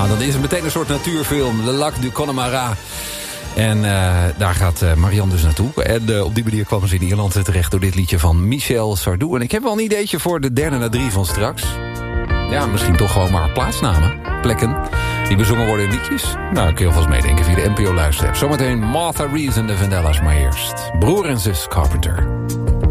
Nou, dan is het meteen een soort natuurfilm. Le Lac du Connemara. En daar gaat Marianne dus naartoe. En op die manier kwamen ze in Ierland terecht door dit liedje van Michel Sardou. En ik heb wel een ideetje voor de 3e na 3 van straks. Ja, misschien toch gewoon maar plaatsnamen, plekken die bezongen worden in liedjes. Nou, kun je alvast meedenken via de NPO luisterapp. Zometeen Martha Reeves en de Vandellas, maar eerst Broer en zus Carpenter.